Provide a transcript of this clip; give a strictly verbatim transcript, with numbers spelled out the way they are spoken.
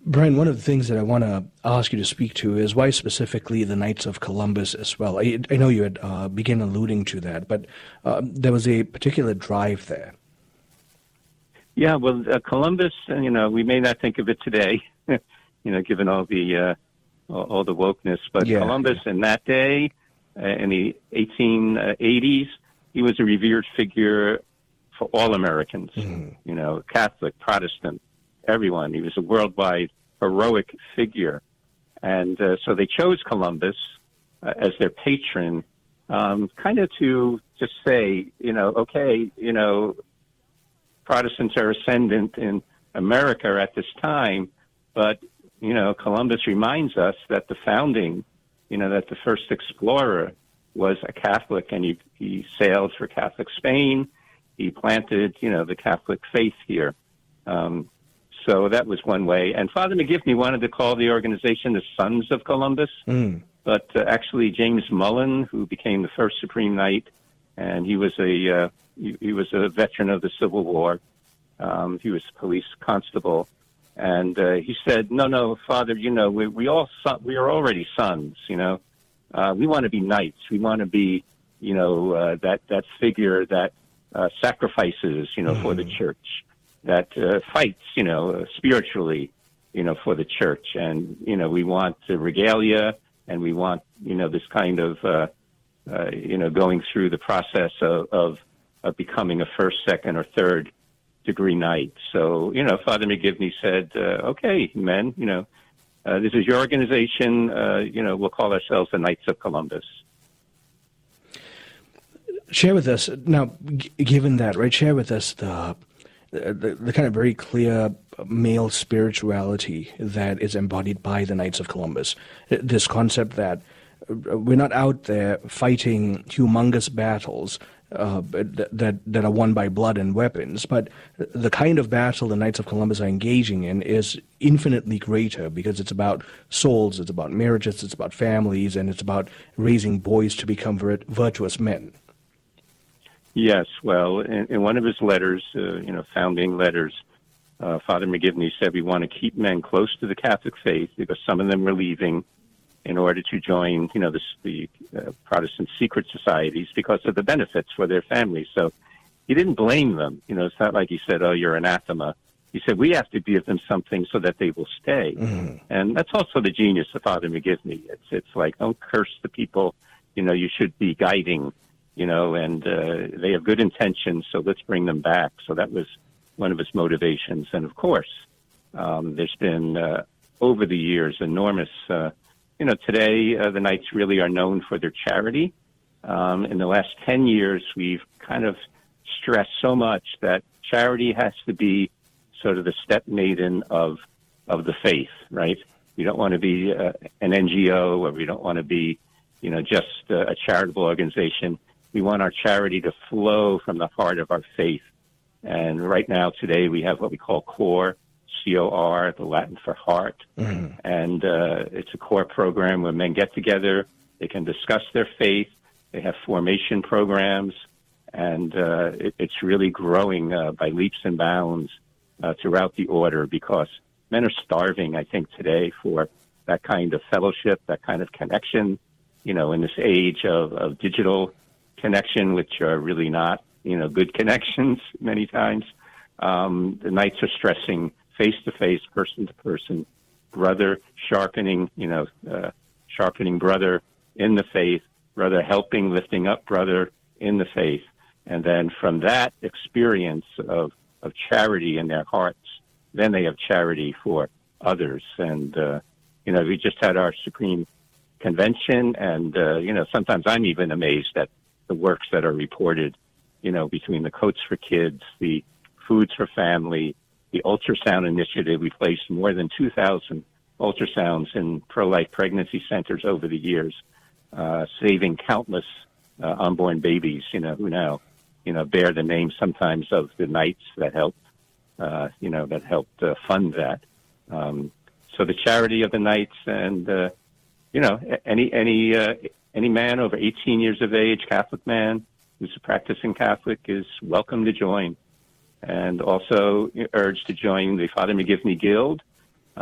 Brian, one of the things that I want to ask you to speak to is why specifically the Knights of Columbus as well. I, I know you had uh, begun alluding to that, but uh, there was a particular drive there. Yeah, well, uh, Columbus, you know, we may not think of it today, you know, given all the uh, all, all the wokeness, but yeah, Columbus yeah. in that day, uh, in the eighteen eighties, he was a revered figure for all Americans, mm-hmm. you know, Catholic, Protestant, everyone. He was a worldwide heroic figure. And uh, so they chose Columbus uh, as their patron, um, kind of to just say, you know, okay, you know, Protestants are ascendant in America at this time, but, you know, Columbus reminds us that the founding, you know, that the first explorer was a Catholic, and he, he sailed for Catholic Spain. He planted, you know, the Catholic faith here. Um, so that was one way. And Father McGivney wanted to call the organization the Sons of Columbus, mm. but uh, actually James Mullen, who became the first Supreme Knight, and he was a uh, he, he was a veteran of the Civil War. Um, he was a police constable, and uh, he said, "No, no, Father, you know, we, we all son- we are already sons. You know, uh, we want to be knights. We want to be, you know, uh, that that figure that uh, sacrifices, you know, mm. for the church, that uh, fights, you know, uh, spiritually, you know, for the church, and you know, we want the regalia, and we want, you know, this kind of." Uh, Uh, you know, going through the process of, of, of becoming a first, second, or third degree knight. So, you know, Father McGivney said, uh, okay, men, you know, uh, this is your organization. Uh, you know, we'll call ourselves the Knights of Columbus. Share with us, now, g- given that, right, share with us the, the, the kind of very clear male spirituality that is embodied by the Knights of Columbus. This concept that we're not out there fighting humongous battles uh, that that are won by blood and weapons, but the kind of battle the Knights of Columbus are engaging in is infinitely greater because it's about souls, it's about marriages, it's about families, and it's about raising boys to become vir- virtuous men. Yes, well, in, in one of his letters, uh, you know, founding letters, uh, Father McGivney said we want to keep men close to the Catholic faith because some of them were leaving in order to join, you know, the, the uh, Protestant secret societies because of the benefits for their families. So he didn't blame them. You know, it's not like he said, oh, you're anathema. He said, we have to give them something so that they will stay. Mm-hmm. And that's also the genius of Father McGivney. It's, it's like, don't curse the people. You know, you should be guiding, you know, and uh, they have good intentions, so let's bring them back. So that was one of his motivations. And, of course, um, there's been, uh, over the years, enormous uh You know, today uh, the Knights really are known for their charity. Um, in the last ten years, we've kind of stressed so much that charity has to be sort of the step maiden of of the faith, right? We don't want to be uh, an N G O, or we don't want to be, you know, just uh, a charitable organization. We want our charity to flow from the heart of our faith. And right now, today, we have what we call CORE. C O R, the Latin for heart. Mm-hmm. And uh, it's a core program where men get together, they can discuss their faith, they have formation programs, and uh, it, it's really growing uh, by leaps and bounds uh, throughout the order because men are starving, I think, today for that kind of fellowship, that kind of connection, you know, in this age of, of digital connection, which are really not, you know, good connections many times. Um, the Knights are stressing face-to-face, person-to-person, brother sharpening, you know, uh, sharpening brother in the faith, brother helping, lifting up brother in the faith. And then from that experience of, of charity in their hearts, then they have charity for others. And, uh, you know, we just had our Supreme Convention, and, uh, you know, sometimes I'm even amazed at the works that are reported, you know, between the Coats for Kids, the Foods for Family, the ultrasound initiative. We placed more than two thousand ultrasounds in pro-life pregnancy centers over the years, uh, saving countless uh, unborn babies, you know, who now, you know, bear the name sometimes of the Knights that helped, uh, you know, that helped uh, fund that. Um, so the charity of the Knights, and, uh, you know, any, any, uh, any man over eighteen years of age, Catholic man, who's a practicing Catholic, is welcome to join. And also urged to join the Father McGivney Guild,